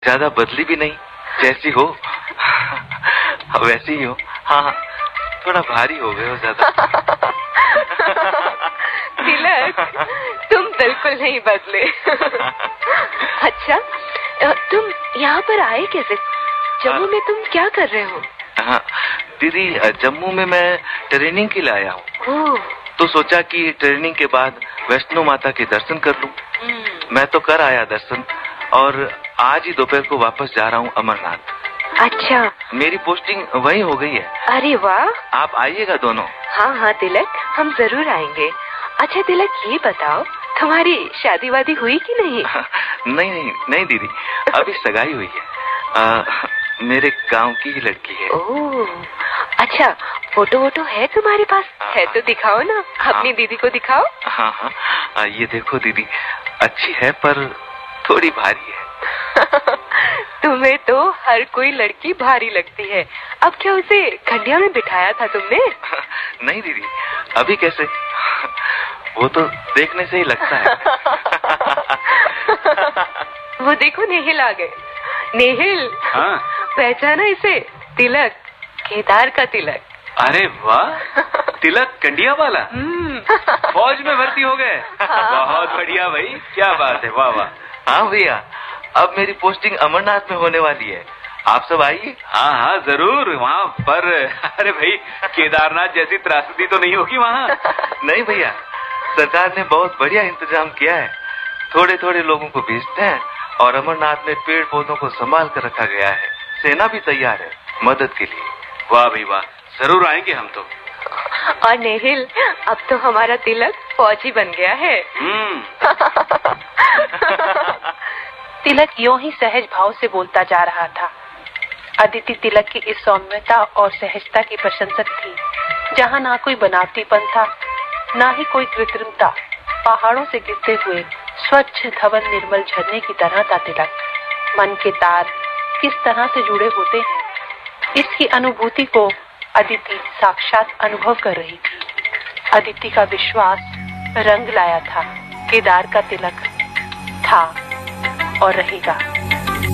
ज्यादा बदली भी नहीं, जैसी हो वैसी ही हो। हाँ, थोड़ा भारी हो गए हो ज्यादा। तिलक, तुम बिल्कुल नहीं बदले। अच्छा, तुम यहाँ पर आए कैसे? जम्मू में तुम क्या कर रहे हो? हाँ दीदी, जम्मू में मैं ट्रेनिंग के लिए आया हूँ, तो सोचा कि ट्रेनिंग के बाद वैष्णो माता के दर्शन कर लूं। मैं तो कर आया दर्शन, और आज ही दोपहर को वापस जा रहा हूँ अमरनाथ। अच्छा, मेरी पोस्टिंग वहीं हो गई है। अरे वाह, आप आइएगा दोनों। हाँ हाँ तिलक, हम जरूर आएंगे। अच्छा तिलक, ये बताओ तुम्हारी शादी वादी हुई कि नहीं? नहीं दीदी, अभी सगाई हुई है। मेरे गांव की ही लड़की है। ओह, अच्छा, फोटो वोटो है तुम्हारे पास? है तो दिखाओ ना, अपनी दीदी को दिखाओ। हाँ, ये देखो दीदी, अच्छी है पर थोड़ी भारी है। तुम्हें तो हर कोई लड़की भारी लगती है। अब क्या उसे खंडिया में बिठाया था तुमने? नहीं दीदी, अभी कैसे, वो तो देखने से ही लगता है। वो देखो, नेहिल आ गए। नेहिल, हाँ? पहचाना इसे? तिलक, केदार का तिलक। अरे वाह, तिलक कंडिया वाला फौज में भर्ती हो गए। बहुत बढ़िया भाई, क्या बात है, वाह वाह। हाँ भैया, अब मेरी पोस्टिंग अमरनाथ में होने वाली है, आप सब आइए। हाँ जरूर, वहाँ पर अरे भाई, केदारनाथ जैसी त्रासदी तो नहीं होगी वहाँ? नहीं भैया, सरकार ने बहुत बढ़िया इंतजाम किया है। थोड़े थोड़े लोगों को भेजते हैं, और अमरनाथ में पेड़ पौधों को संभाल कर रखा गया है। सेना भी तैयार है मदद के लिए। वाह भाई वाह, जरूर आएंगे हम तो। और नेहिल, अब तो हमारा तिलक फौजी बन गया है। तिलक यूं ही सहज भाव से बोलता जा रहा था। अदिति तिलक की इस सौम्यता और सहजता की प्रशंसक थी, जहाँ ना कोई बनावटीपन था, ना ही कोई कृत्रिमता। पहाड़ों से गिरते हुए स्वच्छ धवल निर्मल झरने की तरह था तिलक। मन के तार किस तरह से जुड़े होते हैं, इसकी अनुभूति को अदिति साक्षात अनुभव कर रही थी। अदिति का विश्वास रंग लाया था। केदार का तिलक था और रहेगा।